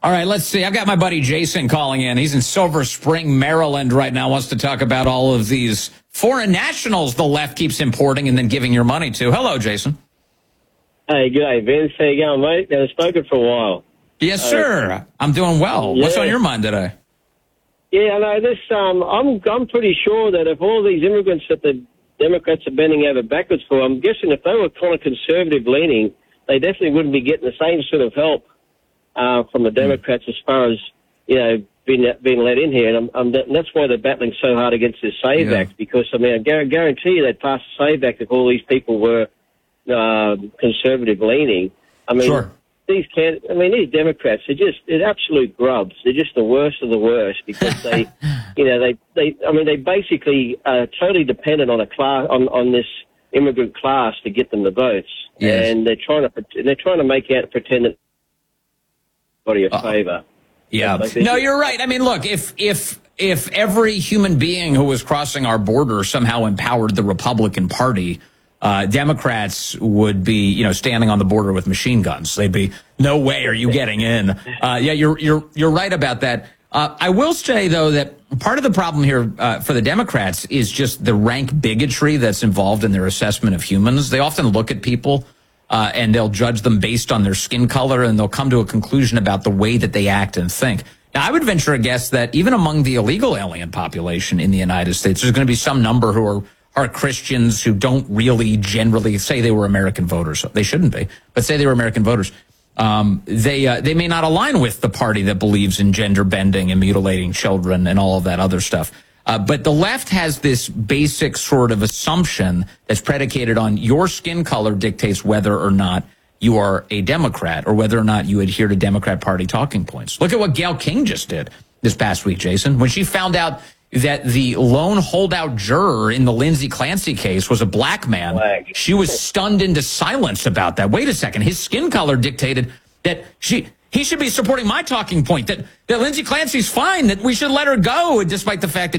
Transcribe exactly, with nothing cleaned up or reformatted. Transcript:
All right, let's see. I've got my buddy Jason calling in. He's in Silver Spring, Maryland right now, wants to talk about all of these foreign nationals the left keeps importing and then giving your money to. Hello, Jason. Hey, good day, Vince. How you going, mate? I've spoken for a while. Yes, sir. Uh, I'm doing well. Yeah. What's on your mind today? Yeah, I know this. Um, I'm I'm pretty sure that if all these immigrants that the Democrats are bending over backwards for, I'm guessing if they were kind of conservative leaning, they definitely wouldn't be getting the same sort of help uh, from the Democrats as far as, you know, being being let in here. And, I'm, I'm, and that's why they're battling so hard against this SAVE Yeah. Act, because I mean I guarantee you they'd pass the SAVE Act if all these people were uh, conservative leaning. I mean. Sure. These can, I mean, these Democrats, they're just, they're absolute grubs. They're just the worst of the worst because they, you know, they, they, I mean, they basically are totally dependent on a class, on, on this immigrant class to get them the votes. Yes. And they're trying to, they're trying to make out, pretend that everybody a Uh-oh. favor. Yeah. Like they No, just- you're right. I mean, look, if, if, if every human being who was crossing our border somehow empowered the Republican Party, Uh, Democrats would be, you know, standing on the border with machine guns. They'd be, no way are you getting in. Uh, yeah, you're you're you're right about that. Uh, I will say though that part of the problem here uh, for the Democrats is just the rank bigotry that's involved in their assessment of humans. They often look at people uh, and they'll judge them based on their skin color, and they'll come to a conclusion about the way that they act and think. Now, I would venture a guess that even among the illegal alien population in the United States, there's going to be some number who are are Christians who don't really generally say they were American voters. They shouldn't be, but say they were American voters. Um, they uh, they may not align with the party that believes in gender bending and mutilating children and all of that other stuff. Uh, but the left has this basic sort of assumption that's predicated on your skin color dictates whether or not you are a Democrat or whether or not you adhere to Democrat Party talking points. Look at what Gayle King just did this past week, Jason, when she found out that the lone holdout juror in the Lindsey Clancy case was a black man. Black. She was stunned into silence about that. Wait a second. His skin color dictated that she he should be supporting my talking point, that, that Lindsey Clancy's fine, that we should let her go, despite the fact that